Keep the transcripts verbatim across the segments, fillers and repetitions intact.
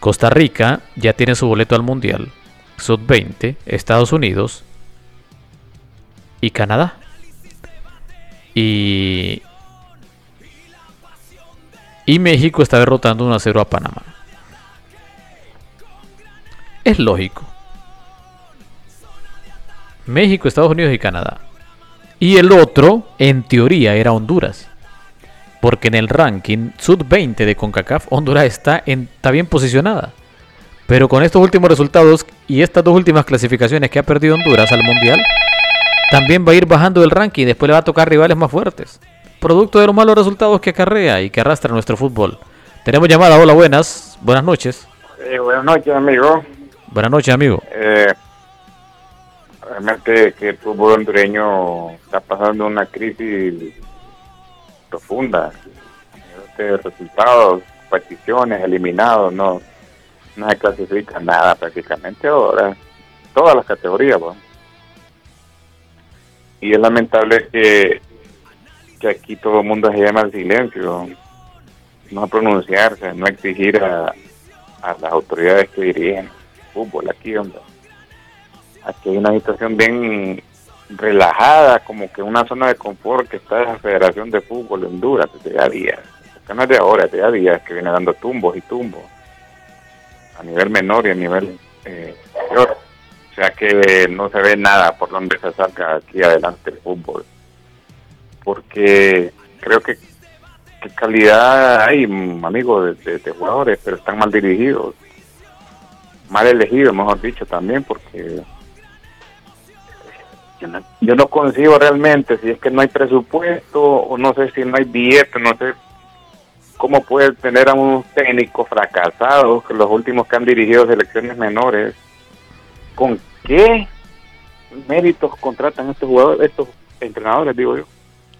Costa Rica ya tiene su boleto al Mundial. sub veinte, Estados Unidos y Canadá. Y, y México está derrotando uno a cero a Panamá. Es lógico. México, Estados Unidos y Canadá. Y el otro, en teoría, era Honduras. Porque en el ranking sub veinte de CONCACAF, Honduras está, en, está bien posicionada. Pero con estos últimos resultados y estas dos últimas clasificaciones que ha perdido Honduras al Mundial, también va a ir bajando del ranking y después le va a tocar rivales más fuertes. Producto de los malos resultados que acarrea y que arrastra nuestro fútbol. Tenemos llamada. Hola, buenas. Buenas noches. Eh, buenas noches, amigo. Buenas noches, amigo. Eh, realmente que el fútbol hondureño está pasando una crisis profunda. De resultados, particiones, eliminados, no, no se clasifica nada prácticamente ahora. Todas las categorías, ¿no? Y es lamentable que, que aquí todo el mundo se llama al silencio, no a pronunciarse, no a exigir a, a las autoridades que dirigen fútbol aquí, hombre. Aquí hay una situación bien relajada, como que una zona de confort que está en la Federación de Fútbol de Honduras desde ya días, porque no es de ahora, desde ya días que viene dando tumbos y tumbos, a nivel menor y a nivel eh, mayor. O sea que no se ve nada por donde se saca aquí adelante el fútbol, porque creo que, que calidad hay, amigos, de, de, de jugadores, pero están mal dirigidos, mal elegidos, mejor dicho, también, porque yo no, yo no consigo realmente si es que no hay presupuesto, o no sé si no hay billetes, no sé cómo puede tener a unos técnicos fracasados, que los últimos que han dirigido selecciones menores. ¿Con qué méritos contratan estos jugadores, estos entrenadores, digo yo?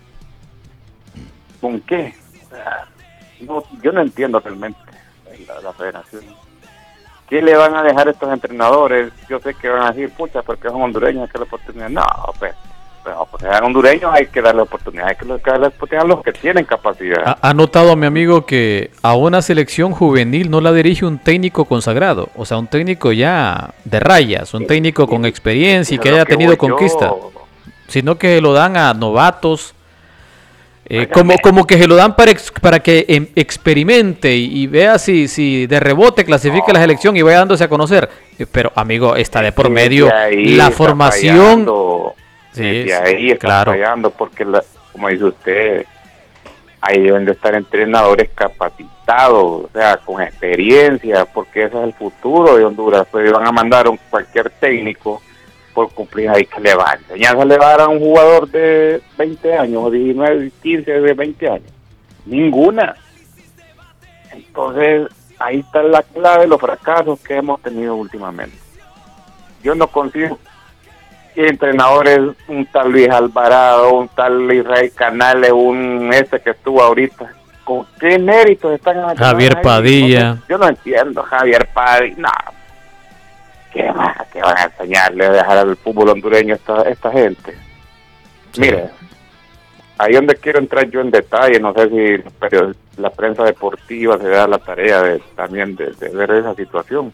¿Con qué? O sea, no, yo no entiendo realmente la, la federación. ¿Qué le van a dejar a estos entrenadores? Yo sé que van a decir, pucha, porque son hondureños, hay que darle oportunidad. No, pues, pero pues a hondureños hay que darle oportunidad, hay que darle oportunidad a los que tienen capacidad. Ha notado a mi amigo que a una selección juvenil no la dirige un técnico consagrado, o sea, un técnico ya de rayas, un técnico con experiencia y que haya tenido conquista, sino que lo dan a novatos, eh, como, como que se lo dan para, ex, para que em, experimente y, y vea si, si de rebote clasifica no. la selección y vaya dándose a conocer. Pero, amigo, está de por medio la formación. Fallando. Sí, y ahí está claro. fallando, porque la, como dice usted, ahí deben de estar entrenadores capacitados, o sea, con experiencia, porque ese es el futuro de Honduras. Pues van a mandar a un cualquier técnico por cumplir ahí que le va a enseñar, se le va a dar a un jugador de veinte años, o diecinueve, quince, de veinte años. Ninguna. Entonces, ahí está la clave de los fracasos que hemos tenido últimamente. Yo no consigo entrenadores, un tal Luis Alvarado, un tal Israel Canales, un ese que estuvo ahorita, ¿con qué méritos están? Javier ahí? Padilla. No, yo no entiendo, Javier Padilla, no. ¿Qué van, qué van a enseñarle a dejar al fútbol hondureño a esta, esta gente? Sí. Mire, ahí donde quiero entrar yo en detalle, no sé si pero la prensa deportiva se da la tarea de, también de, de ver esa situación.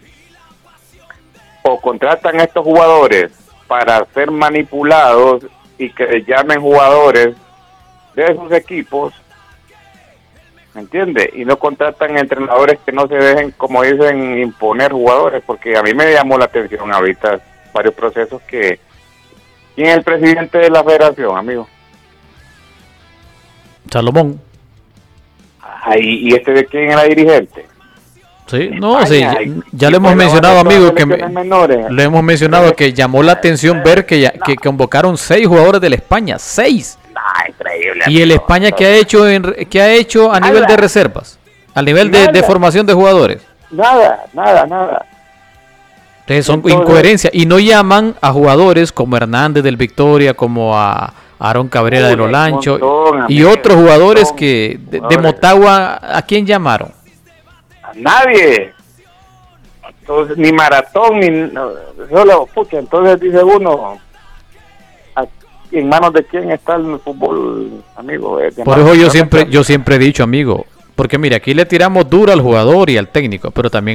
O contratan a estos jugadores para ser manipulados y que llamen jugadores de esos equipos, ¿me entiende? Y no contratan entrenadores que no se dejen, como dicen, imponer jugadores, porque a mí me llamó la atención ahorita varios procesos que... ¿Quién es el presidente de la federación, amigo? Salomón. Ay, ¿y este de quién era dirigente? Sí, no, sí, ya, ya le hemos mencionado, amigo, que me, le hemos mencionado que llamó la atención ver que, ya, que convocaron seis jugadores de la España, seis. No, increíble. Y el España que ha hecho en, que ha hecho a nada. nivel de reservas, a nivel de, de formación de jugadores. Nada, nada, nada. Entonces son Entonces, incoherencias y no llaman a jugadores como Hernández del Victoria, como a Aarón Cabrera uy, del Olancho montón, y amigo, otros jugadores montón, que de, de Motagua, ¿a quién llamaron? Nadie. Entonces, ni maratón, ni no, solo, pucha, entonces dice uno, ¿en manos de quién está el fútbol, amigo? Por eso yo siempre, yo siempre he dicho, amigo, porque mira, aquí le tiramos duro al jugador y al técnico, pero también